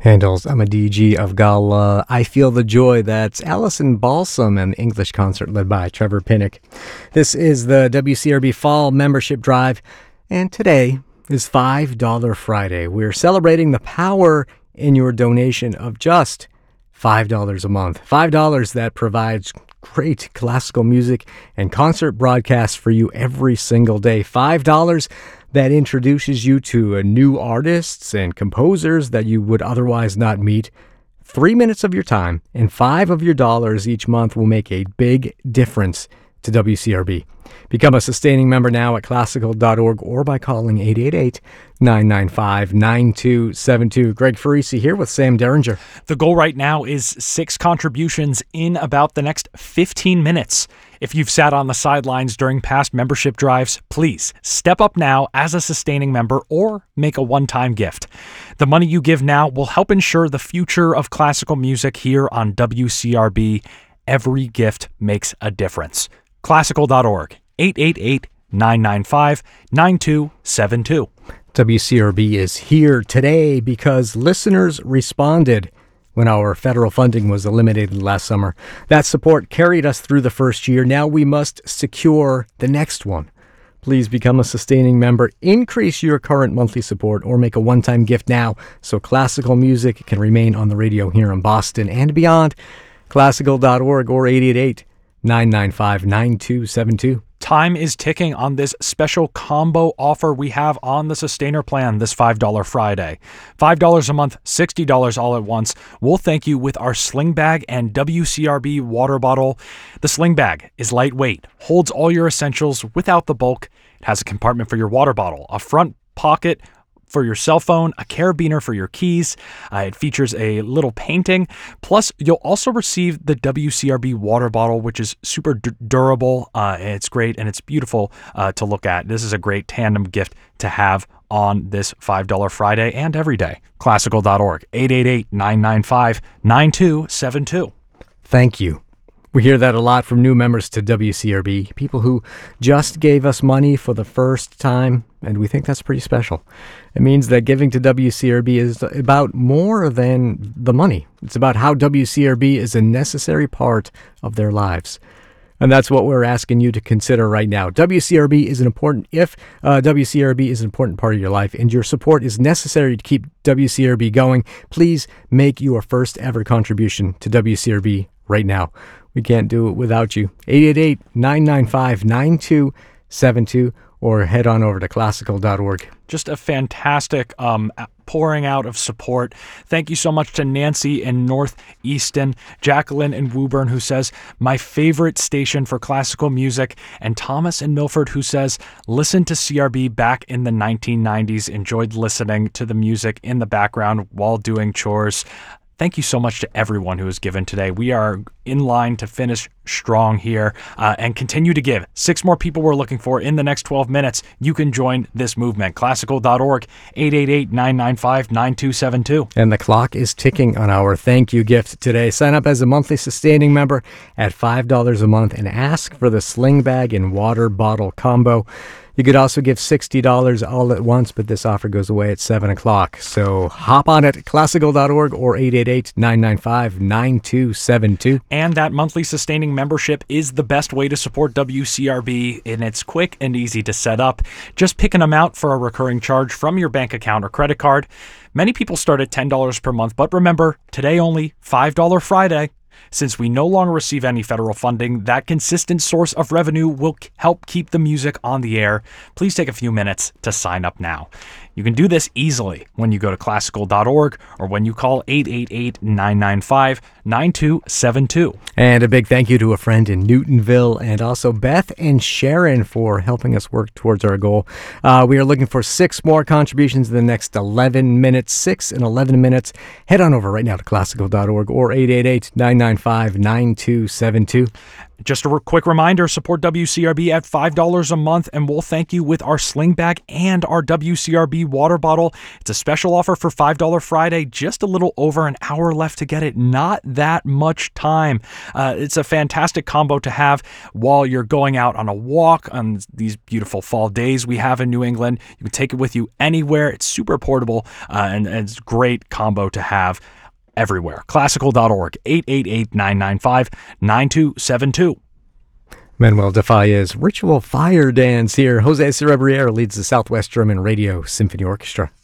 Handel's I'm a DG of Gala. I Feel the Joy. That's Alison Balsam and the English concert led by Trevor Pinnock. This is the WCRB Fall Membership Drive, and today is $5 Friday. We're celebrating the power in your donation of just $5 a month. $5 that provides great classical music and concert broadcasts for you every single day. $5 that introduces you to new artists and composers that you would otherwise not meet. 3 minutes of your time and 5 of your dollars each month will make a big difference to WCRB. Become a sustaining member now at classical.org or by calling 888-995-9272. Greg Farisi here with Sam Derringer. The goal right now is 6 contributions in about the next 15 minutes. If you've sat on the sidelines during past membership drives, please step up now as a sustaining member or make a one-time gift. The money you give now will help ensure the future of classical music here on WCRB. Every gift makes a difference. Classical.org, 888-995-9272. WCRB is here today because listeners responded when our federal funding was eliminated last summer. That support carried us through the first year. Now we must secure the next one. Please become a sustaining member, increase your current monthly support, or make a one-time gift now so classical music can remain on the radio here in Boston and beyond. Classical.org or 888-995-9272. Time is ticking on this special combo offer we have on the Sustainer Plan this $5 Friday. $5 a month, $60 all at once. We'll thank you with our sling bag and WCRB water bottle. The sling bag is lightweight, holds all your essentials without the bulk. It has a compartment for your water bottle, a front pocket for your cell phone, a carabiner for your keys. It features a little painting. Plus, you'll also receive the WCRB water bottle, which is super durable. It's great and it's beautiful to look at. This is a great tandem gift to have on this $5 Friday and every day. Classical.org, 888-995-9272. Thank you. We hear that a lot from new members to WCRB, people who just gave us money for the first time, and we think that's pretty special. It means that giving to WCRB is about more than the money. It's about how WCRB is a necessary part of their lives. And that's what we're asking you to consider right now. WCRB is an important part of your life and your support is necessary to keep WCRB going, please make your first ever contribution to WCRB right now. We can't do it without you. 888-995-9272 or head on over to classical.org. Just a fantastic pouring out of support. Thank you so much to Nancy in Northeaston, Jacqueline in Woburn, who says, my favorite station for classical music, and Thomas in Milford, who says, listen to CRB back in the 1990s, enjoyed listening to the music in the background while doing chores. Thank you so much to everyone who has given today. We are in line to finish strong here and continue to give. 6 more people we're looking for in the next 12 minutes. You can join this movement. Classical.org, 888-995-9272. And the clock is ticking on our thank you gift today. Sign up as a monthly sustaining member at $5 a month and ask for the sling bag and water bottle combo. You could also give $60 all at once, but this offer goes away at 7 o'clock. So hop on it, classical.org or 888-995-9272. And that monthly sustaining membership is the best way to support WCRB, and it's quick and easy to set up. Just pick an amount for a recurring charge from your bank account or credit card. Many people start at $10 per month, but remember, today only $5 Friday. Since we no longer receive any federal funding, that consistent source of revenue will help keep the music on the air. Please take a few minutes to sign up now. You can do this easily when you go to classical.org or when you call 888-995-9272. And a big thank you to a friend in Newtonville and also Beth and Sharon for helping us work towards our goal. We are looking for 6 more contributions in the next 11 minutes, 6 and 11 minutes. Head on over right now to classical.org or 888-995-9272. Just a quick reminder, support WCRB at $5 a month, and we'll thank you with our sling bag and our WCRB water bottle. It's a special offer for $5 Friday, just a little over an hour left to get it. Not that much time. It's a fantastic combo to have while you're going out on a walk on these beautiful fall days we have in New England. You can take it with you anywhere. It's super portable, and it's a great combo to have everywhere. Classical.org, 888-995-9272. Manuel Defaya's Ritual Fire Dance here. Jose Cerebriere leads the Southwest German Radio Symphony Orchestra.